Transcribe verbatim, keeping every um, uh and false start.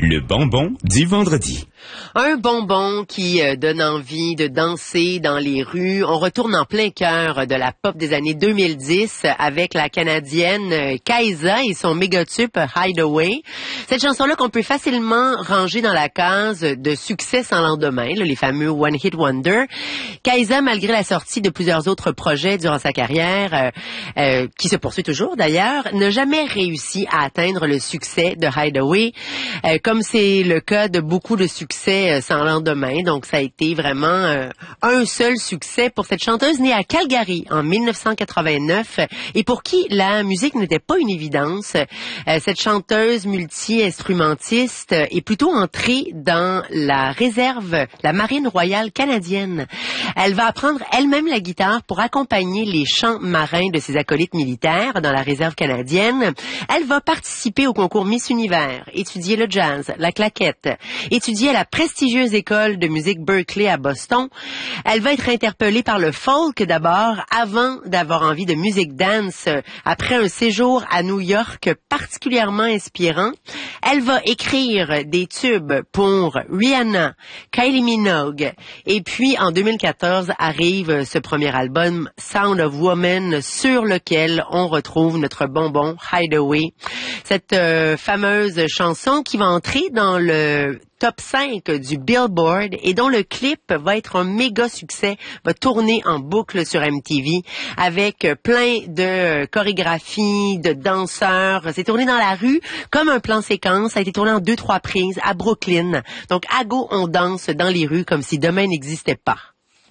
Le bonbon du vendredi. Un bonbon qui euh, donne envie de danser dans les rues. On retourne en plein cœur de la pop des années deux mille dix avec la Canadienne euh, Kaisa et son mégatube Hideaway. Cette chanson-là qu'on peut facilement ranger dans la case de succès sans lendemain, là, les fameux One Hit Wonder. Kaisa, malgré la sortie de plusieurs autres projets durant sa carrière, euh, euh, qui se poursuit toujours d'ailleurs, n'a jamais réussi à atteindre le succès de Hideaway, euh, comme c'est le cas de beaucoup de succès euh, sans lendemain. Donc, ça a été vraiment euh, un seul succès pour cette chanteuse née à Calgary en mille neuf cent quatre-vingt-neuf et pour qui la musique n'était pas une évidence. Euh, cette chanteuse multi-instrumentiste est plutôt entrée dans la réserve, la Marine royale canadienne. Elle va apprendre elle-même la guitare pour accompagner les chants marins de ses acolytes militaires dans la réserve canadienne. Elle va participer au concours Miss Univers, étudier le jazz, la claquette, étudier à la prestigieuse école de musique Berklee à Boston. Elle va être interpellée par le folk d'abord avant d'avoir envie de musique dance après un séjour à New York particulièrement inspirant. Elle va écrire des tubes pour Rihanna, Kylie Minogue et puis en deux mille quatorze arrive ce premier album Sound of Woman sur lequel on retrouve notre bonbon Hideaway. Cette euh, fameuse chanson qui va entrer dans le top cinq du Billboard et dont le clip va être un méga succès, va tourner en boucle sur M T V avec plein de chorégraphies, de danseurs. C'est tourné dans la rue comme un plan séquence. Ça a été tourné en deux, trois prises à Brooklyn. Donc, à go, on danse dans les rues comme si demain n'existait pas.